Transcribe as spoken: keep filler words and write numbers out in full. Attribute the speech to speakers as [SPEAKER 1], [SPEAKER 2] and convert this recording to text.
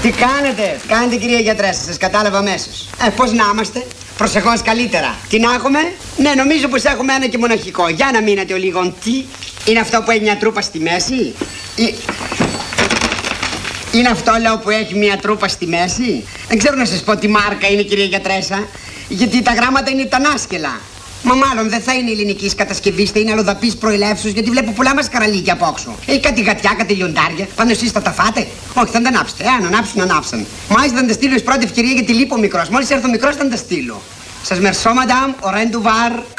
[SPEAKER 1] Τι κάνετε, κάνετε κυρία γιατρέσσα, σας κατάλαβα αμέσως. Ε, πώς να είμαστε, προσεχώς καλύτερα. Τι να έχουμε, ναι, νομίζω πως έχουμε ένα και μοναχικό. Για να μείνετε ο λίγον, τι, είναι αυτό που έχει μια τρούπα στη μέση. Ή... Είναι αυτό, λέω, που έχει μια τρούπα στη μέση. Δεν ξέρω να σας πω τι μάρκα είναι, κυρία γιατρέσσα, γιατί τα γράμματα είναι τανάσκελα. Μα μάλλον δεν θα είναι ελληνική κατασκευή, θα είναι αλλοδαπή προελεύσεως, γιατί βλέπω πολλά μασκαραλίκια από όξω. Έχει κάτι γατιά, κάτι λιοντάρια. Πάνω εσείς θα τα φάτε. Όχι, θα τα ανάψετε. Ε, αν ανάψουν, ανάψαν. Μάλιστα θα τα στείλω εις πρώτη ευκαιρία, γιατί λείπω μικρός. Μόλις έρθω μικρός θα τα στείλω. Σας μερσώ, μαντάμ, ο ρεν του βαρ.